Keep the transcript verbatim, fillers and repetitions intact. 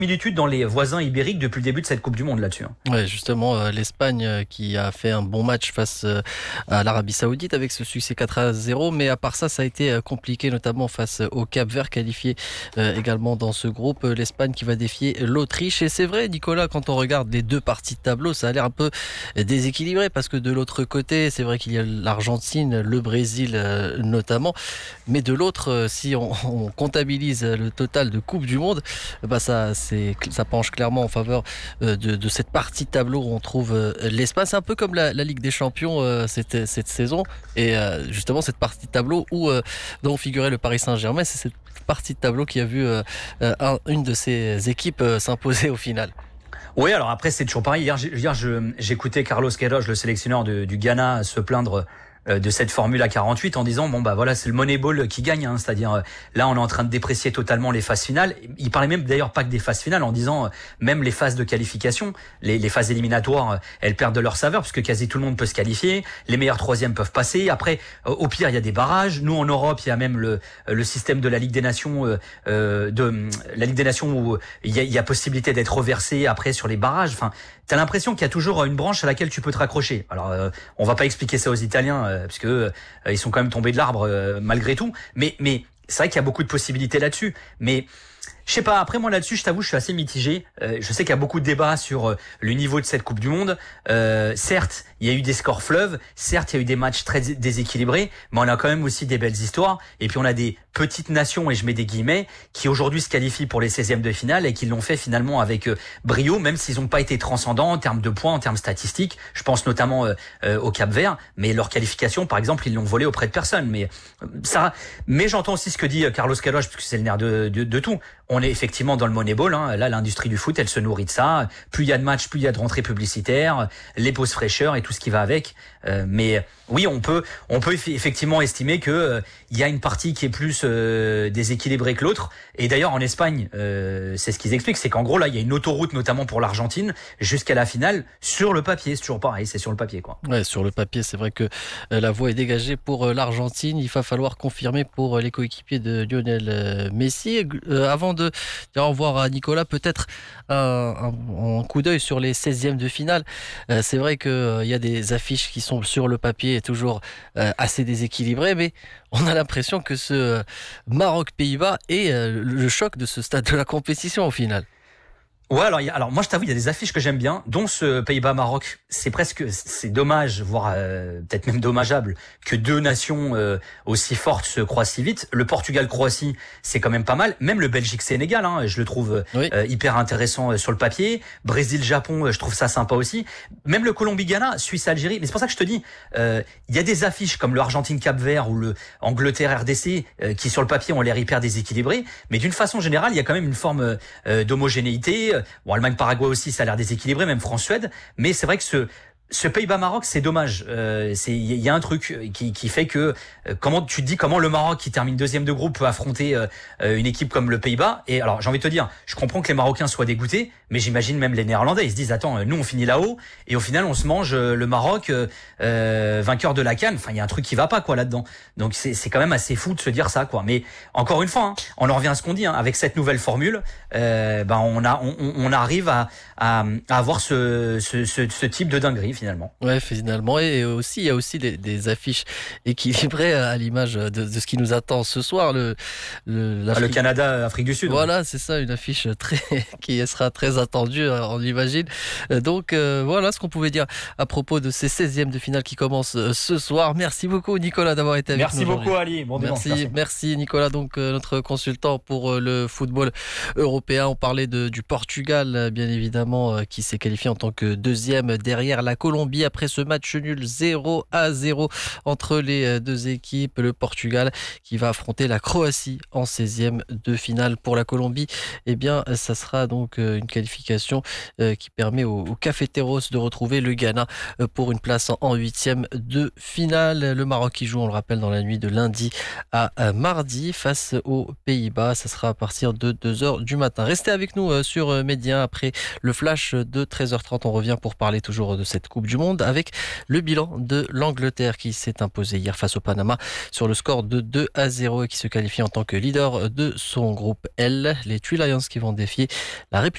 similitude dans les voisins ibériques depuis le début de cette Coupe du Monde là-dessus. Ouais, justement, euh, l'Espagne euh, qui a fait un bon match face euh, à l'Arabie Saoudite avec ce succès quatre à zéro, mais à part ça, ça a été euh, compliqué, notamment face au Cap-Vert, qualifié euh, également dans ce groupe. L'Espagne qui va défier l'Autriche. Et c'est vrai, Nicolas, quand on regarde les deux parties de tableau, ça a l'air un peu déséquilibré parce que de l'autre côté, c'est vrai qu'il y a l'Argentine, le Brésil euh, notamment, mais de l'autre, euh, si on, on comptabilise le total de Coupe du Monde, bah ça, c'est, ça penche clairement en faveur euh, de, de cette partie de tableau où on trouve euh, l'Espagne. C'est un peu comme la, la Ligue des Champions euh, cette, cette saison. Et euh, justement, cette partie de tableau où, euh, dont figurait le Paris Saint-Germain, c'est cette partie de tableau qui a vu euh, un, une de ces équipes euh, s'imposer au final. Oui, alors après, c'est toujours pareil. Hier, hier je, j'écoutais Carlos Queiroz, le sélectionneur de, du Ghana, se plaindre de cette formule à quarante-huit en disant bon bah voilà, c'est le Moneyball qui gagne, hein, c'est-à-dire euh, là on est en train de déprécier totalement les phases finales. Il parlait même d'ailleurs pas que des phases finales en disant euh, même les phases de qualification, les, les phases éliminatoires, euh, elles perdent de leur saveur puisque quasi tout le monde peut se qualifier, les meilleurs troisièmes peuvent passer. Après euh, au pire il y a des barrages. Nous en Europe il y a même le le système de la Ligue des Nations, euh, euh, de la Ligue des Nations où il y a, il y a possibilité d'être reversé après sur les barrages. Enfin, t'as l'impression qu'il y a toujours une branche à laquelle tu peux te raccrocher. Alors euh, on va pas expliquer ça aux Italiens euh, parce que euh, ils sont quand même tombés de l'arbre euh, malgré tout. Mais mais c'est vrai qu'il y a beaucoup de possibilités là-dessus. Mais je sais pas, après moi là-dessus, je t'avoue, je suis assez mitigé. Euh, je sais qu'il y a beaucoup de débats sur euh, le niveau de cette Coupe du Monde. Euh, certes, il y a eu des scores fleuves, certes, il y a eu des matchs très déséquilibrés, mais on a quand même aussi des belles histoires. Et puis on a des petites nations, et je mets des guillemets, qui aujourd'hui se qualifient pour les seizièmes de finale et qui l'ont fait finalement avec euh, brio, même s'ils n'ont pas été transcendants en termes de points, en termes statistiques. Je pense notamment euh, euh, au Cap-Vert, mais leur qualification, par exemple, ils l'ont volé auprès de personne. Mais euh, ça, mais j'entends aussi ce que dit euh, Carlos Queiroz, puisque c'est le nerf de, de, de tout. On est effectivement dans le Moneyball, hein. Là, l'industrie du foot, elle se nourrit de ça. Plus il y a de matchs, plus il y a de rentrées publicitaires, les pauses fraîcheurs et tout ce qui va avec. Euh, mais oui, on peut, on peut effectivement estimer que euh, il y a une partie qui est plus euh, déséquilibrée que l'autre. Et d'ailleurs, en Espagne, euh, c'est ce qu'ils expliquent, c'est qu'en gros là, il y a une autoroute, notamment pour l'Argentine, jusqu'à la finale sur le papier. C'est toujours pareil, c'est sur le papier, quoi. Ouais, sur le papier, c'est vrai que euh, la voie est dégagée pour euh, l'Argentine. Il va falloir confirmer pour euh, les coéquipiers de Lionel euh, Messi. Euh, avant de dire au revoir à Nicolas, peut-être un, un, un coup d'œil sur les seizièmes de finale. Euh, c'est vrai qu'il euh, y a des affiches qui sont sur le papier toujours euh, assez déséquilibrées, mais on a l'impression que ce euh, Maroc-Pays-Bas est euh, le choc de ce stade de la compétition au final. Ouais, alors, y a, alors moi je t'avoue, il y a des affiches que j'aime bien, dont ce Pays-Bas-Maroc. C'est presque, c'est dommage, voire euh, peut-être même dommageable, que deux nations euh, aussi fortes se croisent si vite. Le Portugal-Croatie, c'est quand même pas mal. Même le Belgique-Sénégal, hein, je le trouve oui. euh, hyper intéressant euh, sur le papier. Brésil-Japon, euh, je trouve ça sympa aussi. Même le Colombie-Ghana, Suisse-Algérie. Mais c'est pour ça que je te dis, euh, il y a des affiches comme le Argentine-Cap-Vert ou le Angleterre-R D C euh, qui sur le papier ont l'air hyper déséquilibrés. Mais d'une façon générale, il y a quand même une forme euh, d'homogénéité. Bon, Allemagne-Paraguay aussi, ça a l'air déséquilibré, même France-Suède. Mais c'est vrai que ce, ce Pays-Bas-Maroc, c'est dommage. Euh, c'est, il y a un truc qui, qui fait que, euh, comment tu te dis, comment le Maroc, qui termine deuxième de groupe, peut affronter euh, une équipe comme le Pays-Bas. Et alors, j'ai envie de te dire, je comprends que les Marocains soient dégoûtés, mais j'imagine même les Néerlandais. Ils se disent, attends, nous, on finit là-haut, et au final, on se mange le Maroc, euh, vainqueur de la CAN. Enfin, il y a un truc qui va pas, quoi, là-dedans. Donc, c'est, c'est quand même assez fou de se dire ça, quoi. Mais encore une fois, hein, on en revient à ce qu'on dit, hein, avec cette nouvelle formule, euh, ben, on a, on, on arrive à, à, à avoir ce, ce, ce, ce type de dinguerie, finalement. Ouais, finalement. Et aussi, il y a aussi des, des affiches équilibrées à l'image de, de ce qui nous attend ce soir. Le, le, ah, le Canada, Afrique du Sud. Voilà, ouais. C'est ça, une affiche très, qui sera très attendue, on l'imagine. Donc, euh, voilà ce qu'on pouvait dire à propos de ces seizièmes de finale qui commencent ce soir. Merci beaucoup, Nicolas, d'avoir été avec merci nous. Merci beaucoup, Ali. Bon merci, dimanche, merci. Merci, Nicolas, donc euh, notre consultant pour euh, le football européen. On parlait de, du Portugal, bien évidemment, euh, qui s'est qualifié en tant que deuxième derrière la Colombie après ce match nul zéro à zéro entre les deux équipes. Le Portugal qui va affronter la Croatie en seizième de finale. Pour la Colombie, eh bien, ça sera donc une qualification qui permet aux, aux Cafeteros de retrouver le Ghana pour une place en huitième de finale. Le Maroc qui joue, on le rappelle, dans la nuit de lundi à mardi face aux Pays-Bas. Ça sera à partir de deux heures du matin. Restez avec nous sur Média après le flash de treize heures trente. On revient pour parler toujours de cette Coupe du Monde avec le bilan de l'Angleterre qui s'est imposé hier face au Panama sur le score de deux à zéro et qui se qualifie en tant que leader de son groupe L. Les Three Lions qui vont défier la République.